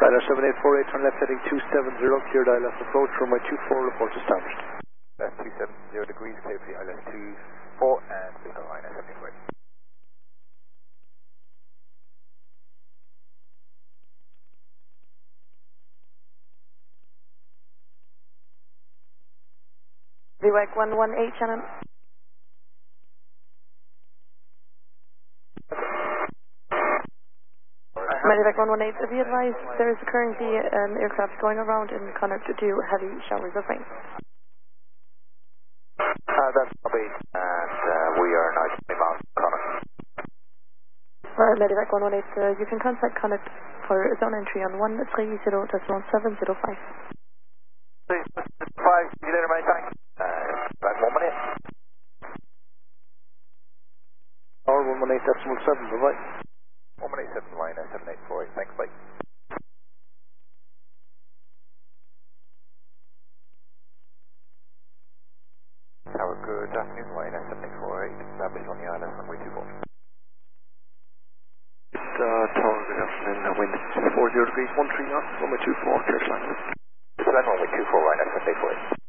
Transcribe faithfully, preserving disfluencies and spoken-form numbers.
Dialer seven eight four eight, turn left heading two seven zero, clear dial left approach, runway two four, report established. Left two seven zero degrees, clear for the I L S two four and signal line S seven eight four eight. V W A C one one eight, Shannon. Medivac one one eight, be advised there is currently an aircraft going around in Connacht due to heavy showers of rain. Uh, that's Bobby, and uh, we are now inbound Connacht. Uh, Medivac one one eight, uh, you can contact Connacht for zone entry on one three zero decimal seven zero five. Five, see you later, mate, thanks. Uh, about one minute. Or one one eight decimal seven, bye-bye. one one eight seven line S seven eight four eight, thanks, bye. Tower, good afternoon, line S seven eight four eight, established on the I L S runway two four. Uh, Tower, good afternoon, uh, wind four zero degrees, one three knots, runway two four, clear to land. This is runway two four, line S seven eight four eight.